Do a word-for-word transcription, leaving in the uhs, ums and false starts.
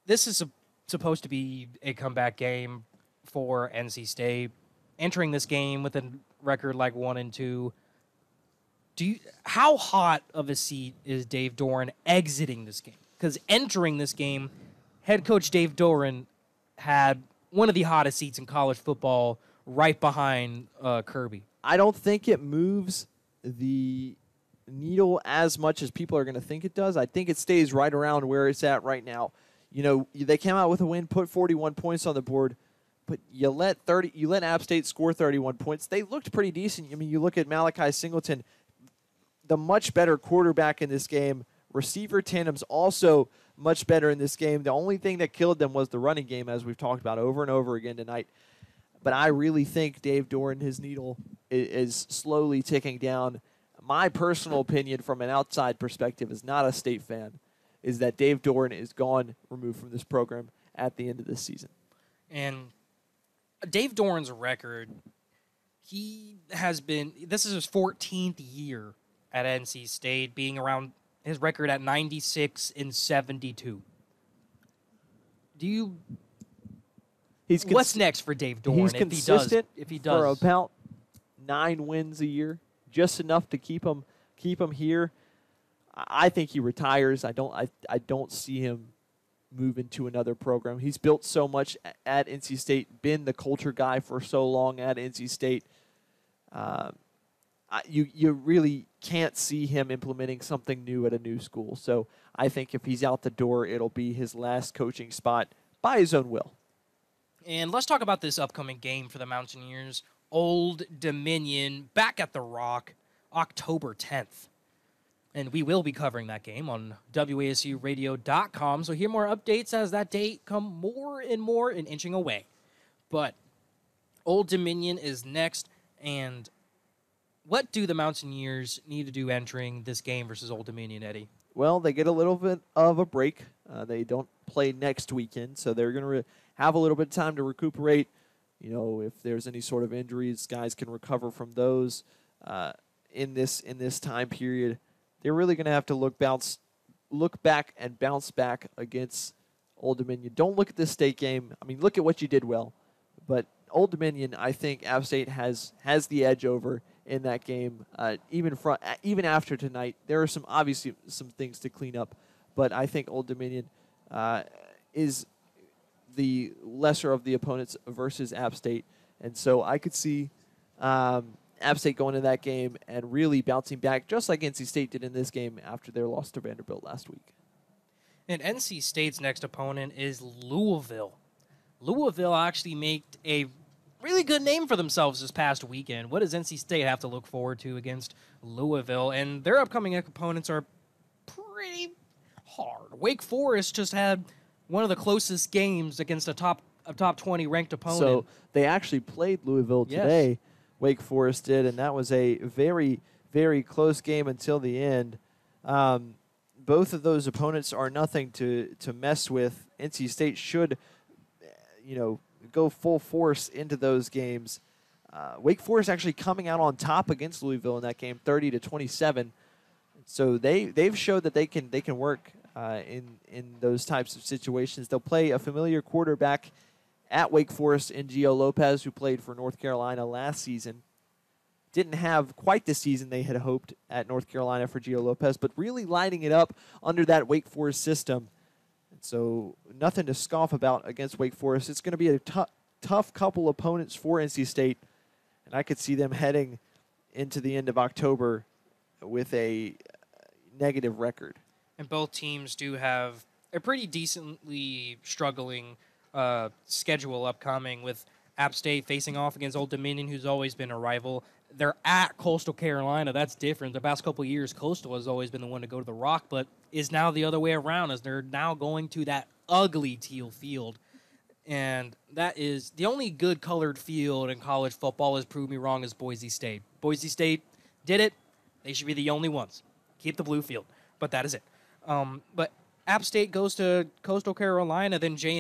this is a, supposed to be a comeback game for N C State. Entering this game with a record like one and two, do you? How hot of a seat is Dave Doeren exiting this game? Because entering this game, head coach Dave Doeren had one of the hottest seats in college football, right behind uh, Kirby. I don't think it moves the needle as much as people are going to think it does. I think it stays right around where it's at right now. You know, they came out with a win, put forty-one points on the board, but you let thirty, you let App State score thirty-one points. They looked pretty decent. I mean, you look at Malachi Singleton, the much better quarterback in this game. Receiver tandem's also much better in this game. The only thing that killed them was the running game, as we've talked about over and over again tonight. But I really think Dave Doeren, his needle, is slowly ticking down. My personal opinion from an outside perspective, as not a State fan, is that Dave Doeren is gone, removed from this program at the end of this season. And Dave Doeren's record, he has been, this is his fourteenth year at N C State, being around his record at ninety-six and seventy-two. Do you, he's cons- what's next for Dave Doeren he's if consistent he does? If he does, for about nine wins a year, just enough to keep him keep him here. I think he retires. I don't. I. I don't see him moving to another program. He's built so much at N C State. Been the culture guy for so long at N C State. Uh, I, you you really can't see him implementing something new at a new school. So I think if he's out the door, it'll be his last coaching spot by his own will. And let's talk about this upcoming game for the Mountaineers. Old Dominion back at the Rock, October tenth. And we will be covering that game on W A S U radio dot com. So hear more updates as that date come more and more and inching away. But Old Dominion is next. And what do the Mountaineers need to do entering this game versus Old Dominion, Eddie? Well, they get a little bit of a break. Uh, they don't play next weekend, so they're going to re- have a little bit of time to recuperate. You know, if there's any sort of injuries, guys can recover from those uh, in this in this time period. They're really going to have to look bounce, look back and bounce back against Old Dominion. Don't look at this state game. I mean, look at what you did well. But Old Dominion, I think App State has has the edge over in that game. Uh, even front, even after tonight, there are some obviously some things to clean up. But I think Old Dominion uh, is the lesser of the opponents versus App State, and so I could see um, App State going into that game and really bouncing back, just like N C State did in this game after their loss to Vanderbilt last week. And N C State's next opponent is Louisville. Louisville actually made a really good name for themselves this past weekend. What does N C State have to look forward to against Louisville? And their upcoming opponents are pretty hard. Wake Forest just had one of the closest games against a top a top twenty ranked opponent. So they actually played Louisville today. Yes. Wake Forest did, and that was a very, very close game until the end. Um, both of those opponents are nothing to, to mess with. N C State should, you know, go full force into those games. Uh, Wake Forest actually coming out on top against Louisville in that game, thirty to twenty-seven. So they they've showed that they can they can work uh, in in those types of situations. They'll play a familiar quarterback at Wake Forest in Gio Lopez, who played for North Carolina last season. Didn't have quite the season they had hoped at North Carolina for Gio Lopez, but really lighting it up under that Wake Forest system. And so nothing to scoff about against Wake Forest. It's going to be a t- tough couple opponents for N C State, and I could see them heading into the end of October with a negative record. And both teams do have a pretty decently struggling uh, schedule upcoming, with App State facing off against Old Dominion, who's always been a rival. They're at Coastal Carolina. That's different. The past couple of years, Coastal has always been the one to go to the Rock, but is now the other way around, as they're now going to that ugly teal field. And that is the only good colored field in college football, has proved me wrong, is Boise State. Boise State did it. They should be the only ones. Keep the blue field. But that is it. Um, but App State goes to Coastal Carolina, then J